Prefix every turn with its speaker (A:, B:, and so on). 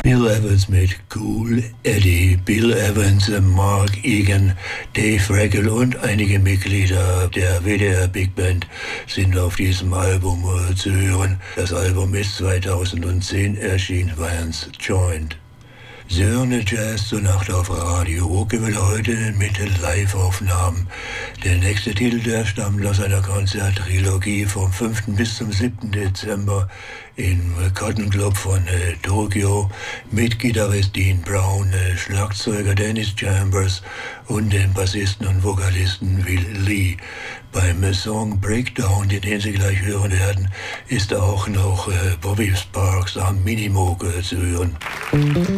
A: Bill Evans mit Cool Eddie. Bill Evans, Mark Egan, Dave Regel und einige Mitglieder der WDR Big Band sind auf diesem Album zu hören. Das Album ist 2010 erschienen, Vance Joint. Sie hören Jazz zur Nacht auf Radio Ruhrgebiet heute mit Live-Aufnahmen. Der nächste Titel, der stammt aus einer Konzerttrilogie vom 5. bis zum 7. Dezember im Cotton Club von Tokio mit Gitarrist Dean Brown, Schlagzeuger Dennis Chambers und dem Bassisten und Vokalisten Will Lee. Beim Song Breakdown, den Sie gleich hören werden, ist auch noch Bobby Sparks am Minimoog zu hören.